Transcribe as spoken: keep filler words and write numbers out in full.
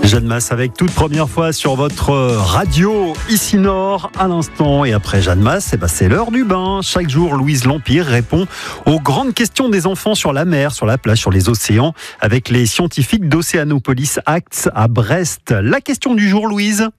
Jeanne Masse avec toute première fois sur votre radio ici Nord à l'instant. Et après Jeanne Masse, eh ben c'est l'heure du bain. Chaque jour, Louise Lampire répond aux grandes questions des enfants sur la mer, sur la plage, sur les océans avec les scientifiques d'Océanopolis Acts à Brest. La question du jour, Louise.